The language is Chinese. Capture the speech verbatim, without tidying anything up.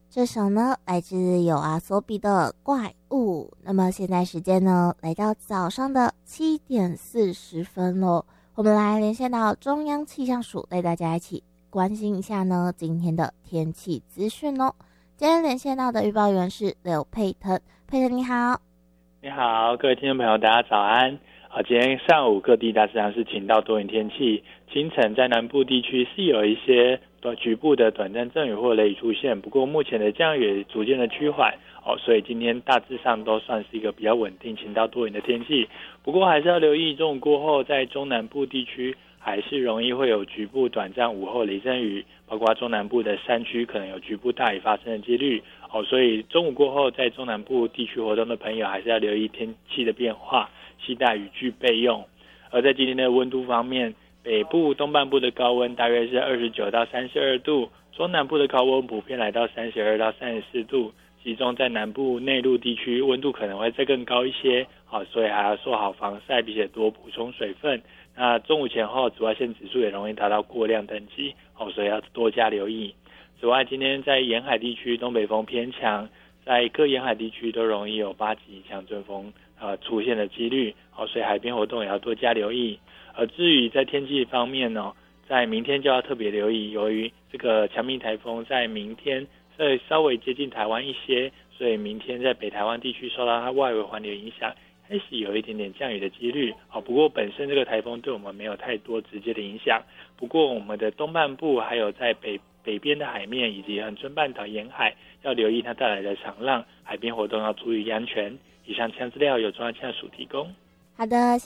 这首呢来自有阿索比的怪物。那么现在时间呢来到早上的七点四十分咯，我们来连线到中央气象署，带大家一起关心一下呢今天的天气资讯哦。今天连线到的预报员是刘佩腾，佩腾你好。 你好，各位听众朋友，大家早安。好，今天上午各地大致上是晴到多云天气，清晨在南部地区是有一些局部的短暂阵雨或雷雨出现，不过目前的降雨逐渐的趋缓，哦，所以今天大致上都算是一个比较稳定晴到多云的天气。不过还是要留意中午过后，在中南部地区还是容易会有局部短暂午后雷阵雨，包括中南部的山区可能有局部大雨发生的几率。哦，所以中午过后在中南部地区活动的朋友还是要留意天气的变化，携带雨具备用。而在今天的温度方面，北部东半部的高温大约是二十九到三十二度，中南部的高温普遍来到三十二到三十四度，其中在南部内陆地区温度可能会再更高一些，好，所以还要做好防晒，并且多补充水分。那中午前后紫外线指数也容易达到过量等级，好，所以要多加留意。此外，今天在沿海地区东北风偏强，在各沿海地区都容易有八级以上阵风呃出现的几率，好，所以海边活动也要多加留意。而至于在天气方面呢，在明天就要特别留意，由于这个强力台风在明天会稍微接近台湾一些，所以明天在北台湾地区受到它外围环流影响，开始有一点点降雨的几率。好，不过本身这个台风对我们没有太多直接的影响，不过我们的东半部还有在北北边的海面以及恒春半岛沿海要留意它带来的长浪，海边活动要注意安全。以上气象资料由中央气象署提供。 好的。